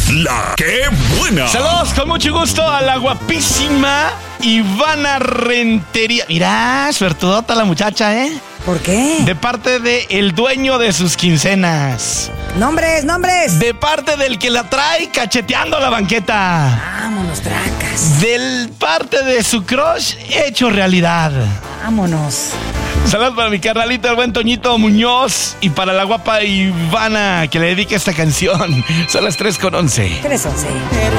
La que buena. Saludos con mucho gusto a la guapísima Ivana Rentería. Mirá, suertudota la muchacha, ¿eh? ¿Por qué? De parte de el dueño de sus quincenas. ¡Nombres! De parte del que la trae cacheteando la banqueta. Vámonos, tracas. Del parte de su crush hecho realidad. Vámonos. Saludos para mi carnalito, el buen Toñito Muñoz. Y para la guapa Ivana, que le dedique esta canción. Son las 3:11. 3:11.